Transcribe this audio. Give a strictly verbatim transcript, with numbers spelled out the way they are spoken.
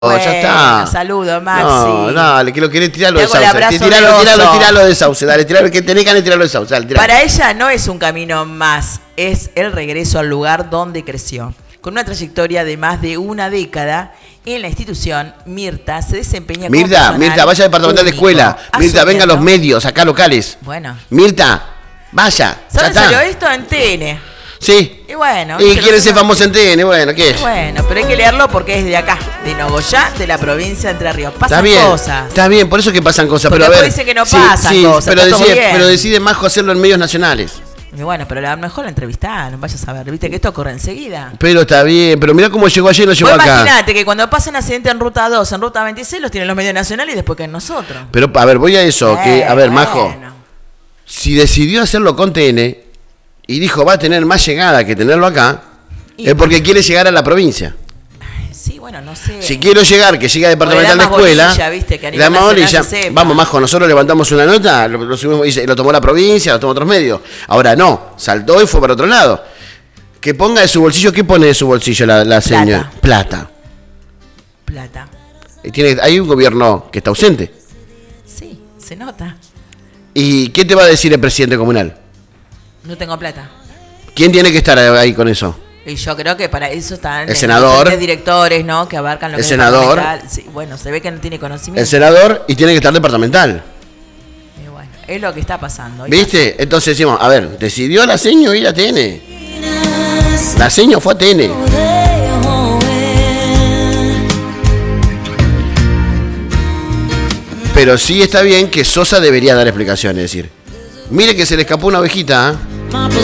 Bueno, ya está. Saludo, Maxi. No, dale, que lo querés tirarlo Te de hago el Sauce. abrazo Tiralo, de tiralo, oso. tiralo de Sauce. Dale, tiralo, que tenés ganas de tirarlo de Sauce. Dale, tiralo. Para ella no es un camino más, es el regreso al lugar donde creció. Con una trayectoria de más de una década en la institución, Mirta se desempeña como Mirta, personal Mirta, vaya al departamental de único, escuela. Mirta, venga a los asumiendo- medios, acá locales. Bueno. Mirta, vaya. ya ¿Sabes está. salió esto en T N? Sí. Y bueno. Y que quiere no ser se- famoso en T N, bueno, ¿qué es? Bueno, pero hay que leerlo porque es de acá, de Nogoyá, de la provincia de Entre Ríos. Pasan Está bien, cosas. está bien, por eso que pasan cosas. Porque pero a ver, después dicen que no sí, pasan sí, cosas, pero está todo decide, bien. pero decide Majo hacerlo en medios nacionales. Y bueno, pero a lo mejor la entrevistaron, vaya a saber. Viste que esto ocurre enseguida. Pero está bien, pero mira cómo llegó ayer y lo llevó Vos acá. imaginate que cuando pasa un accidente en ruta dos, en ruta veintiséis, los tienen los medios nacionales y después que nosotros. Pero a ver, voy a eso, que, a ver, Eh, Majo, bueno. si decidió hacerlo con T N y dijo va a tener más llegada que tenerlo acá, Y- es porque quiere llegar a la provincia. Sí, bueno, no sé. Si quiero llegar, que llegue a departamental Le de da más escuela, bolilla, viste, que a le nivel da más nacional bolilla. se sepa. Vamos, Majo, nosotros levantamos una nota, lo, lo subimos, y se- lo tomó la provincia, lo tomó otros medios. Ahora no, saltó y fue para otro lado. Que ponga de su bolsillo, ¿qué pone de su bolsillo la, la señora? Plata. Plata. Y tiene, hay un gobierno que está ausente. Sí, se nota. ¿Y qué te va a decir el presidente comunal? No tengo plata. ¿Quién tiene que estar ahí con eso? Y yo creo que para eso están El eh, senador. diferentes directores, ¿no? Que abarcan lo El que senador. es departamental. Sí, bueno, se ve que no tiene conocimiento. El senador y tiene que estar departamental. Y bueno, es lo que está pasando. ¿Viste? Entonces decimos, a ver, decidió la seño ir a T N. La seño fue a T N. Pero sí está bien que Sosa debería dar explicaciones, es decir, mire que se le escapó una ovejita, ¿eh?